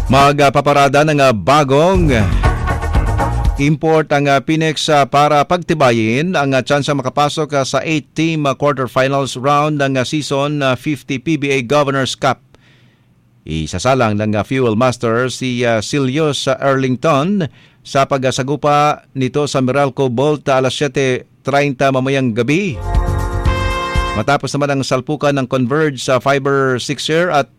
Magpaparada ng bagong import ang Phoenix para pagtibayin ang tsansa makapasok sa 8-team quarterfinals round ng season 50 PBA Governors Cup. Isasalang ng Fuel Master si Silius Erlington sa pagsagupa nito sa Meralco Bolt alas 7:30 mamayang gabi. Matapos naman ang salpukan ng Converge sa Fiber 6-year at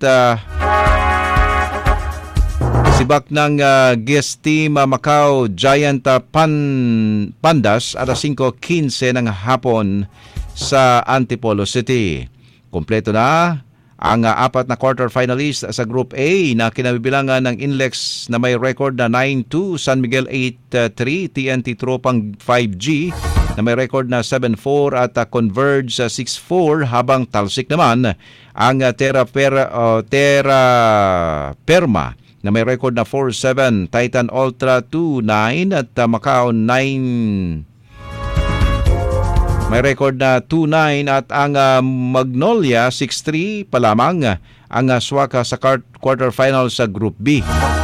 sibak ng guest team Macau Giant Pandas alas 5:15 ng hapon sa Antipolo City. Kompleto na ang apat na quarterfinalists sa Group A na kinabibilangan ng Inlex na may record na 9-2, San Miguel 8-3, TNT Tropang 5G na may record na 7-4 at Converge 6-4 habang talsik naman ang Terra Perma na may record na 4-7, Titan Ultra 2-9 at Macau 9 may record na 2-9 at ang Magnolia 6-3 pa lamang ang swaka sa quarterfinal sa Group B.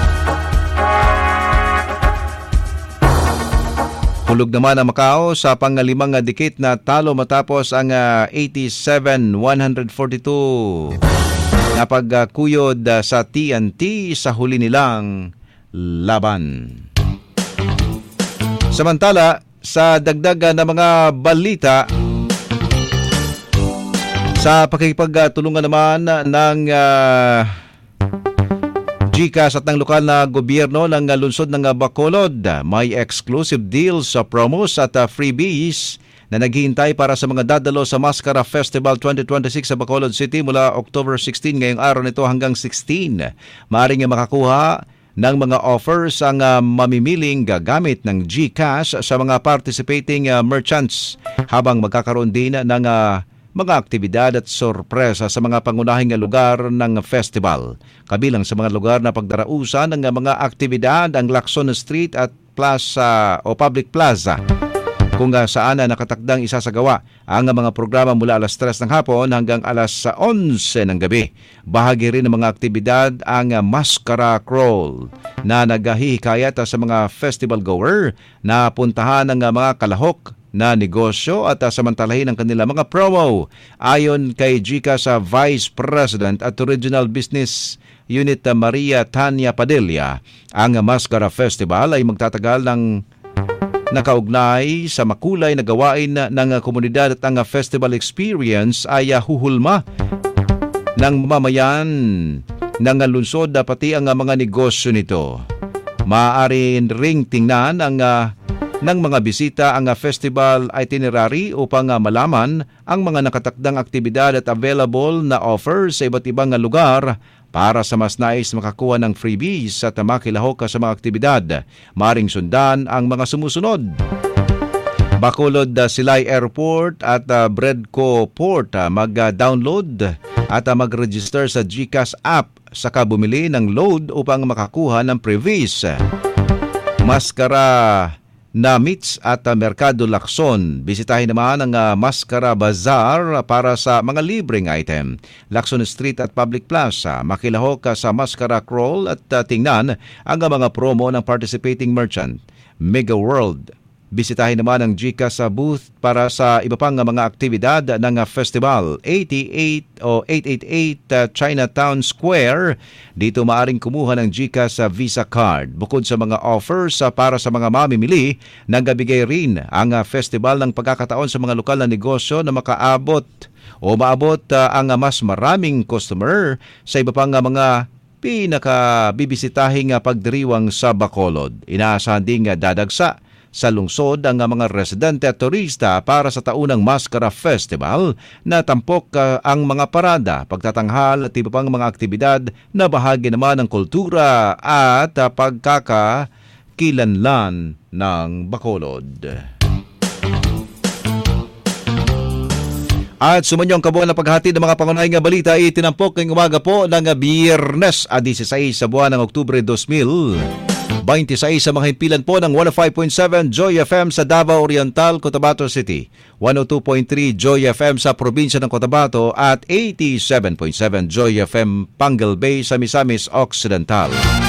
Hulog naman ang Macau sa pangalimang dikit na talo matapos ang 87-142 na pagkuyod sa TNT sa huli nilang laban. Samantala, sa dagdag na mga balita, sa pakikipagtulungan naman ng GCash at ng lokal na gobyerno ng lungsod ng Bacolod, may exclusive deals sa promos at freebies na naghihintay para sa mga dadalo sa Mascara Festival 2026 sa Bacolod City mula October 16 ngayong araw nito hanggang 16. Maaring makakuha ng mga offers ang mamimiling gagamit ng GCash sa mga participating merchants habang magkakaroon din ng mga aktibidad at sorpresa sa mga pangunahing lugar ng festival. Kabilang sa mga lugar na pagdarausan ng mga aktibidad ang Lacson Street at Plaza o Public Plaza, kung saan nakatakdang isasagawa ang mga programa mula alas 3 ng hapon hanggang alas 11 ng gabi. Bahagi rin ng mga aktibidad ang Mascara Crawl na naghihikayat sa mga festival goer na puntahan ng mga kalahok na negosyo at samantalahin ang kanilang mga promo. Ayon kay GCash sa Vice President at Regional Business Unit Maria Tanya Padilla, ang Mascara Festival ay magtatagal ng nakaugnay sa makulay na gawain ng komunidad at ang festival experience ay huhulma ng mamayan ng lungsod pati ang mga negosyo nito. Maaari ring tingnan ng mga bisita ang festival itinerary upang malaman ang mga nakatakdang aktibidad at available na offers sa iba't ibang lugar. Para sa mas nais makakuha ng freebies at makilahok sa mga aktibidad, maring sundan ang mga sumusunod. Bacolod Silay Airport at Bredco Port, mag-download at mag-register sa GCash app saka bumili ng load upang makakuha ng freebies. Mascara na Meets at Mercado Lacson. Bisitahin naman ang Mascara Bazaar para sa mga libreng item. Lacson Street at Public Plaza. Makilahok sa Mascara Crawl at tingnan ang mga promo ng participating merchant. Mega World. Bisitahin naman ang GCash sa booth para sa iba pang mga aktibidad ng festival. 888 Chinatown Square. Dito maaring kumuha ng GCash sa Visa Card. Bukod sa mga offers para sa mga mamimili, nagbibigay rin ang festival ng pagkakataon sa mga lokal na negosyo na maabot ang mas maraming customer sa iba pang mga pinakabibisitahing pagdiriwang sa Bacolod. Inaasahan ding dadagsa sa lungsod ang mga residente at turista para sa taunang Mascara Festival na tampok ang mga parada, pagtatanghal at iba pang mga aktibidad na bahagi naman ng kultura at pagkakakilanlan ng Bacolod. At sumanyo ang kabuuan na paghati ng mga pangunahing balita itinampok ngayong umaga po ng Biyernes 16 sa buwan ng Oktubre 2025. 26 sa mga himpilan po ng 105.7 Joy FM sa Davao Oriental, Cotabato City, 102.3 Joy FM sa probinsya ng Cotabato at 87.7 Joy FM Pangal Bay sa Misamis Occidental.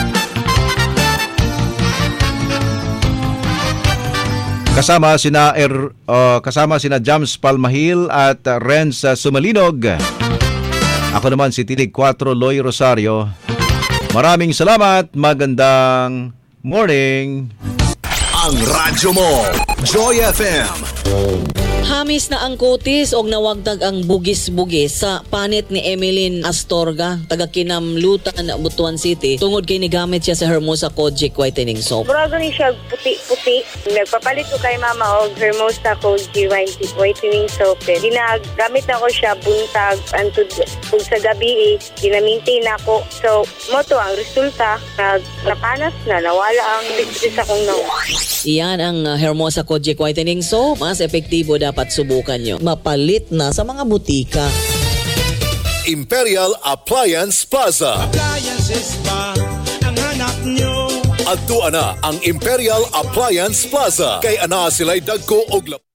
Kasama sina Jams Palmahil at Renz Sumalinog. Ako naman si Tilig 4 Loy Rosario. Maraming salamat, magandang morning. Ang radyo mo, Joy FM. Hamis na ang kutis og nawagtag ang bugis-bugis sa panit ni Emeline Astorga, taga Kinamlutan, Butuan City. Tungod kay nigamit siya sa Hermosa Kojic Whitening Soap. Murago ni siya puti-puti. Nagpapalit ko kay mama og Hermosa Kojic Whitening Soap. Ginagamit ako siya buntag antud kung sa gabi ginamintain ako. So, mo to ang resulta. Napanas na, nawala ang bigis akong nawa. Iyan ang Hermosa Kojic Whitening Soap. Mas epektibo dapat subukan nyo. Mapalit na sa mga butika. Imperial Appliance Plaza. Appliances ba ang hanap nyo? Adto ana ang Imperial Appliance Plaza. Kay ana sila'y dagko og